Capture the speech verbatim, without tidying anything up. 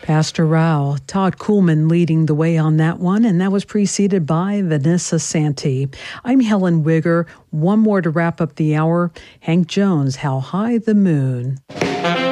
Pastor Rao, Todd Kuhlman leading the way on that one, and that was preceded by Vanessa Santee. I'm Helen Wigger. One more to wrap up the hour. Hank Jones, How High the Moon.